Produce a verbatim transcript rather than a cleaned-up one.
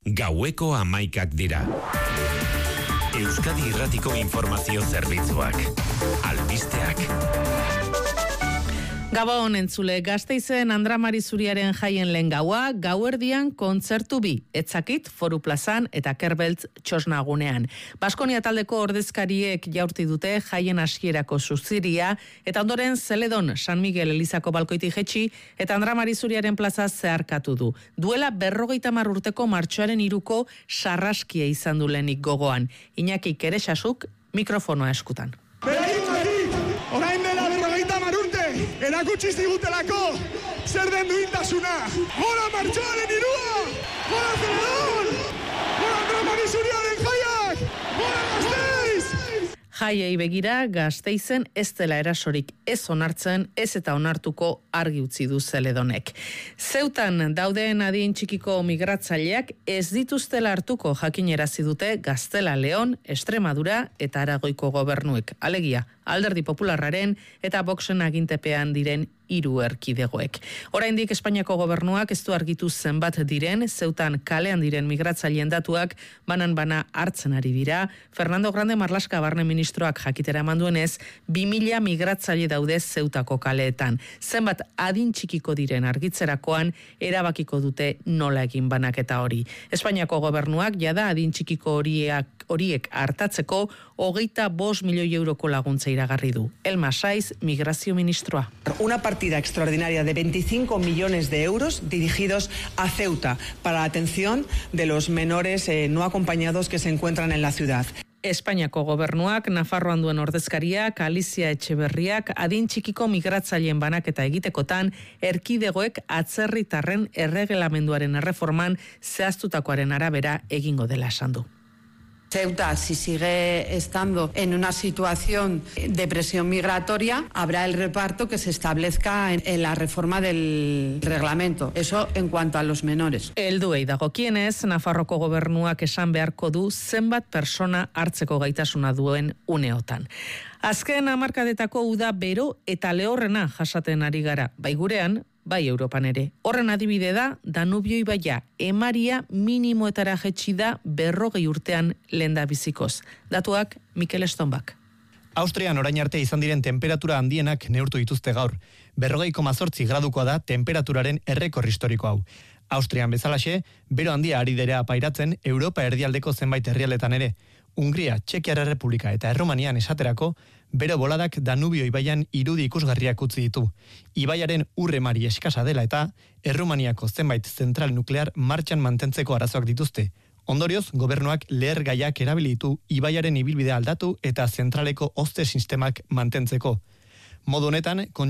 Gaueko hamaikak dira. Euskadi Irratiko Informazio Zerbitzuak. Albisteak. Gabon entzule, Gasteizen Andra Mari Zuriaren jaien lehen gaua, gauerdian kontzertu bi, Etzakit, Foru Plazan eta Kerbeltz txosnagunean. Baskonia taldeko ordezkariek jaurti dute jaien hasierako suziria, eta ondoren Zeledon San Miguel Elizako balkoiti jetxi, eta Andra Mari Zuriaren plaza zeharkatu du. Duela berrogeita hamar urteko martxoaren hiruko sarraskia izan du lehenik gogoan. Iñaki Keresasuk mikrofonoa eskutan. Orain dela berrogeita hamar urte, erakutsi zigutelako zer den duintasuna. Gora martxoaren hirua! Gora Zeledon! Gora Andra Mari Zuriaren jaiak! Gora Gasteiz! Jaiei begira, Gasteizen ez dela erasorik ez onartzen, ez eta onartuko argi utzi du Zeledonek. Zeutan dauden adin txikiko migratzaileak ez dituztela hartuko jakinerazi dute Gaztela, Leon, Extremadura eta Aragoiko gobernuek. Alegia, Alderdi Popularraren eta Voxen agintepean diren hiru erkidegoek. Oraindik Espainiako gobernuak ez du argitu zenbat diren, Zeutan kalean diren migratzaileen datuak banan-bana hartzen ari dira. Fernando Grande Marlaska barne ministroak jakitera eman duenez, bi mila migratzaile daude Zeutako kaleetan. Zenbat adin txikiko diren argitzerakoan erabakiko dute nola egin banaketa hori. Espainiako gobernuak jada adin txikiko horiek horiek hartatzeko hogeita bost milioi euroko laguntza iragarri du. Elma Saiz, migrazio ministroa. Una partida extraordinaria de veinticinco millones de euros dirigidos a Ceuta para la atención de los menores eh, no acompañados que se encuentran en la ciudad. Espainiako gobernuak, Nafarroan duen ordezkariak, Alicia Etxeberriak, adin txikiko migratzaileen banaketa egitekotan, erkidegoek atzerritarren erregelamenduaren erreforman zehaztutakoaren arabera egingo dela esan du. Ceuta, si sigue estando en una situación de presión migratoria, habrá el reparto que se establezca en, en la reforma del reglamento. Eso en cuanto a los menores. Helduei dagokienez, Nafarroko gobernuak esan beharko du zenbat persona hartzeko gaitasuna duen uneotan. Azken hamarkadetako uda bero eta lehorrena jasaten ari gara, bai gurean, bai Europan ere. Horren adibide da, Danubio ibaia, emaria minimoetara jetxi da berrogei urtean lenda bizikoz. Datuak, Mikel Estonbak. Austrian orain arte izan diren temperatura handienak neurtu dituzte gaur. Berrogei koma zortzi gradukoa da temperaturaren errekor historiko hau. Austrian bezalaxe, bero handia ari dira pairatzen Europa erdialdeko zenbait herrialdetan ere. Hungria, Txekiar Errepublika eta Erromanian esaterako, bero boladak Danubio ibaian irudi ikusgarriak utzi ditu. Ibaiaren urremari eskasa dela eta Erromaniako zenbait zentral nuklear martxan mantentzeko arazoak dituzte. Ondorioz, gobernuak lehergaiak erabilitu ibaiaren ibilbidea aldatu eta zentraleko hozte sistemak mantentzeko. Modu honetan,